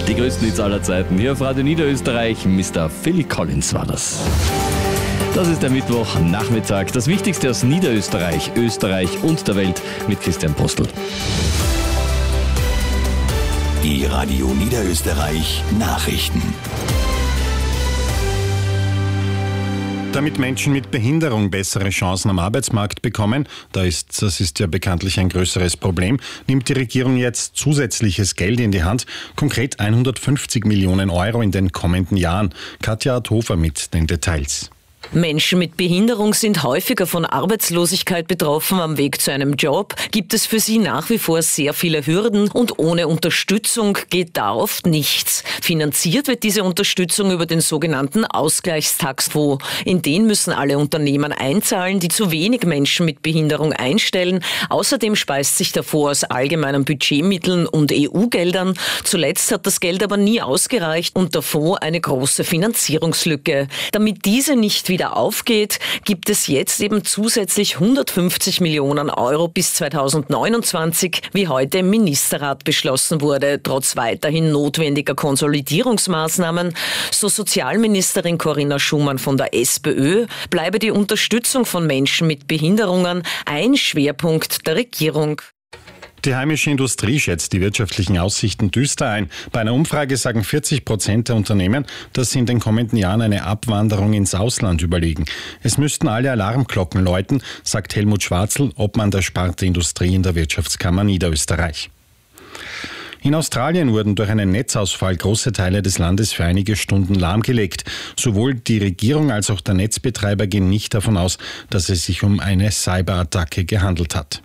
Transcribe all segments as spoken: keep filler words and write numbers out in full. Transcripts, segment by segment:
Die größten Hits aller Zeiten. Hier auf Radio Niederösterreich, Mister Phil Collins war das. Das ist der Mittwochnachmittag. Das Wichtigste aus Niederösterreich, Österreich und der Welt mit Christian Postel. Die Radio Niederösterreich Nachrichten. Damit Menschen mit Behinderung bessere Chancen am Arbeitsmarkt bekommen, da ist, das ist ja bekanntlich ein größeres Problem, nimmt die Regierung jetzt zusätzliches Geld in die Hand, konkret hundertfünfzig Millionen Euro in den kommenden Jahren. Katja Adhofer mit den Details. Menschen mit Behinderung sind häufiger von Arbeitslosigkeit betroffen. Am Weg zu einem Job gibt es für sie nach wie vor sehr viele Hürden und ohne Unterstützung geht da oft nichts. Finanziert wird diese Unterstützung über den sogenannten Ausgleichstaxfonds. In den müssen alle Unternehmen einzahlen, die zu wenig Menschen mit Behinderung einstellen. Außerdem speist sich der Fonds aus allgemeinen Budgetmitteln und E U-Geldern. Zuletzt hat das Geld aber nie ausgereicht und der Fonds eine große Finanzierungslücke. Damit diese nicht wieder aufgeht, gibt es jetzt eben zusätzlich hundertfünfzig Millionen Euro bis zweitausendneunundzwanzig, wie heute im Ministerrat beschlossen wurde, trotz weiterhin notwendiger Konsolidierungsmaßnahmen. So Sozialministerin Corinna Schumann von der SPÖ, bleibe die Unterstützung von Menschen mit Behinderungen ein Schwerpunkt der Regierung. Die heimische Industrie schätzt die wirtschaftlichen Aussichten düster ein. Bei einer Umfrage sagen vierzig Prozent der Unternehmen, dass sie in den kommenden Jahren eine Abwanderung ins Ausland überlegen. Es müssten alle Alarmglocken läuten, sagt Helmut Schwarzl, Obmann der Sparte Industrie in der Wirtschaftskammer Niederösterreich. In Australien wurden durch einen Netzausfall große Teile des Landes für einige Stunden lahmgelegt. Sowohl die Regierung als auch der Netzbetreiber gehen nicht davon aus, dass es sich um eine Cyberattacke gehandelt hat.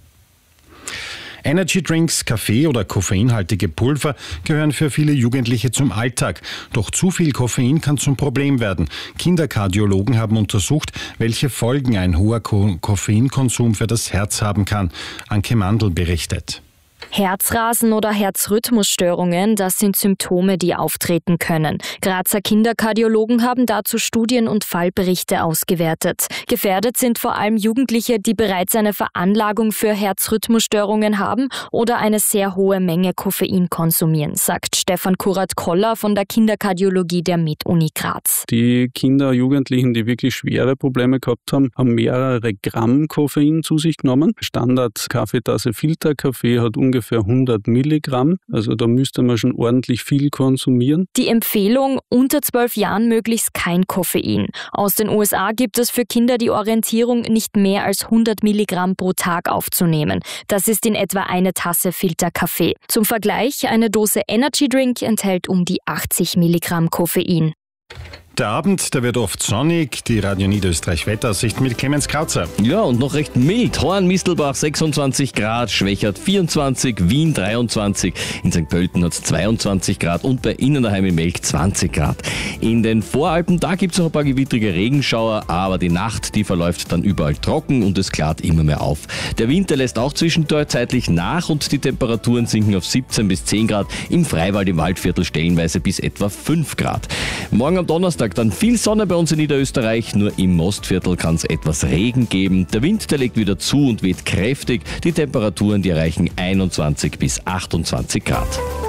Energydrinks, Kaffee oder koffeinhaltige Pulver gehören für viele Jugendliche zum Alltag. Doch zu viel Koffein kann zum Problem werden. Kinderkardiologen haben untersucht, welche Folgen ein hoher Ko- Koffeinkonsum für das Herz haben kann. Anke Mandl berichtet. Herzrasen oder Herzrhythmusstörungen, das sind Symptome, die auftreten können. Grazer Kinderkardiologen haben dazu Studien und Fallberichte ausgewertet. Gefährdet sind vor allem Jugendliche, die bereits eine Veranlagung für Herzrhythmusstörungen haben oder eine sehr hohe Menge Koffein konsumieren, sagt Stefan Kurat-Koller von der Kinderkardiologie der MedUni Graz. Die Kinder, Jugendlichen, die wirklich schwere Probleme gehabt haben, haben mehrere Gramm Koffein zu sich genommen. Standard-Kaffeetasse Filterkaffee hat ungefähr hundert Milligramm, also da müsste man schon ordentlich viel konsumieren. Die Empfehlung, unter zwölf Jahren möglichst kein Koffein. Aus den U S A gibt es für Kinder die Orientierung, nicht mehr als hundert Milligramm pro Tag aufzunehmen. Das ist in etwa eine Tasse Filterkaffee. Zum Vergleich, eine Dose Energy Drink enthält um die achtzig Milligramm Koffein. Der Abend, der wird oft sonnig. Die Radio Niederösterreich Wetteraussicht mit Clemens Krauzer. Ja, und noch recht mild. Horn-Mistelbach sechsundzwanzig Grad, Schwächert vierundzwanzig, Wien dreiundzwanzig, in Sankt Pölten hat es zweiundzwanzig Grad und bei Ihnen daheim in Melk zwanzig Grad. In den Voralpen, da gibt es noch ein paar gewittrige Regenschauer, aber die Nacht, die verläuft dann überall trocken und es klart immer mehr auf. Der Wind, der lässt auch zwischendurch zeitlich nach und die Temperaturen sinken auf siebzehn bis zehn Grad, im Freiwald, im Waldviertel stellenweise bis etwa fünf Grad. Morgen am Donnerstag dann viel Sonne bei uns in Niederösterreich, nur im Mostviertel kann es etwas Regen geben. Der Wind, der legt wieder zu und weht kräftig. Die Temperaturen, die erreichen einundzwanzig bis achtundzwanzig Grad.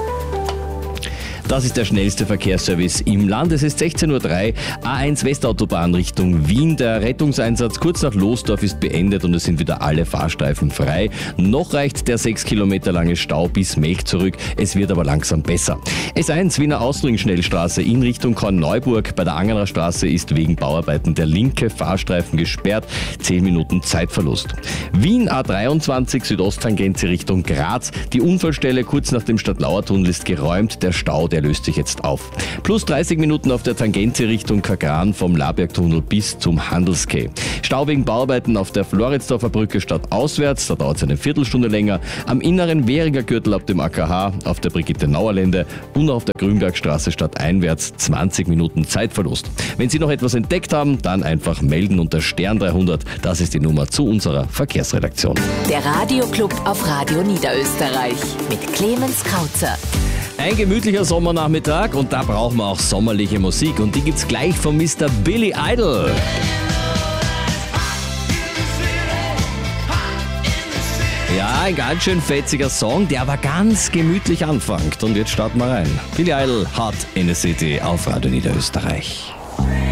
Das ist der schnellste Verkehrsservice im Land. Es ist sechzehn Uhr drei, A eins Westautobahn Richtung Wien. Der Rettungseinsatz kurz nach Losdorf ist beendet und es sind wieder alle Fahrstreifen frei. Noch reicht der sechs Kilometer lange Stau bis Melk zurück. Es wird aber langsam besser. S eins Wiener Austring-Schnellstraße in Richtung Korneuburg. Bei der Angener Straße ist wegen Bauarbeiten der linke Fahrstreifen gesperrt. zehn Minuten Zeitverlust. Wien A dreiundzwanzig Südosttangente Richtung Graz. Die Unfallstelle kurz nach dem Stadtlauertunnel ist geräumt. Der Stau, der löst sich jetzt auf. Plus dreißig Minuten auf der Tangente Richtung Kagran vom Labergtunnel bis zum Handelsquai. Stau wegen Bauarbeiten auf der Floridsdorfer Brücke stadtauswärts, da dauert es eine Viertelstunde länger. Am inneren Währinger Gürtel ab dem A K H, auf der Brigitte-Nauer-Lände und auf der Grünbergstraße stadteinwärts zwanzig Minuten Zeitverlust. Wenn Sie noch etwas entdeckt haben, dann einfach melden unter Stern dreihundert. Das ist die Nummer zu unserer Verkehrsredaktion. Der Radioclub auf Radio Niederösterreich mit Clemens Krauzer. Ein gemütlicher Sommernachmittag und da brauchen wir auch sommerliche Musik und die gibt's gleich von Mister Billy Idol. Ja, ein ganz schön fetziger Song, der aber ganz gemütlich anfängt. Und jetzt starten wir rein. Billy Idol, Hot in the City auf Radio Niederösterreich.